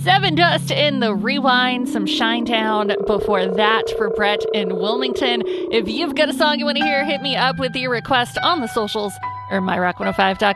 Sevendust in the Rewind, some Shinedown before that for Brett in Wilmington. If you've got a song you want to hear, hit me up with your request on the socials or myrock105.com.